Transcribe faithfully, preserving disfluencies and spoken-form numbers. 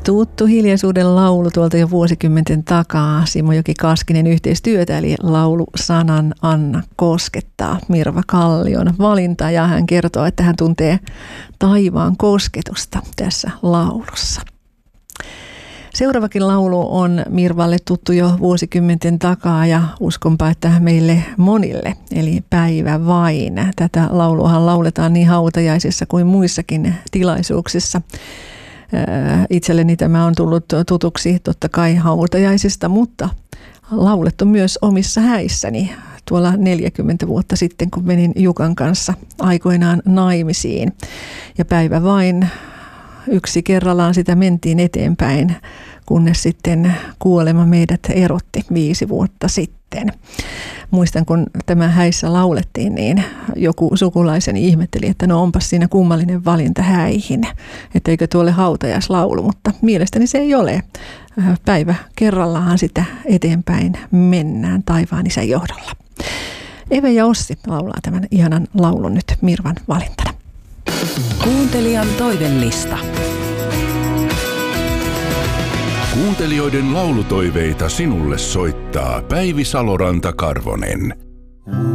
Tuttu hiljaisuuden laulu tuolta jo vuosikymmenten takaa. Simo-Joki Kaskinen yhteistyötä, eli laulu sanan Anna koskettaa. Mirva Kallion valinta ja hän kertoo, että hän tuntee taivaan kosketusta tässä laulussa. Seuraavakin laulu on Mirvalle tuttu jo vuosikymmenten takaa ja uskonpa, että meille monille, eli Päivä vain. Tätä lauluahan lauletaan niin hautajaisissa kuin muissakin tilaisuuksissa. Itselleni tämä on tullut tutuksi totta kai hautajaisista, mutta laulettu myös omissa häissäni tuolla neljäkymmentä vuotta sitten, kun menin Jukan kanssa aikoinaan naimisiin. Ja Päivä vain, yksi kerrallaan sitä mentiin eteenpäin, kunnes sitten kuolema meidät erotti viisi vuotta sitten. Muistan, kun tämä häissä laulettiin, niin joku sukulaiseni ihmetteli, että no onpas siinä kummallinen valinta häihin, että eikö tuolle hautajaislaulu, mutta mielestäni se ei ole. Päivä kerrallaan sitä eteenpäin mennään taivaan isän johdolla. Eve ja Ossi laulaa tämän ihanan laulun nyt Mirvan valintana. Kuuntelijan toivellista. Kuuntelijoiden laulutoiveita sinulle soittaa Päivi Saloranta-Karvonen.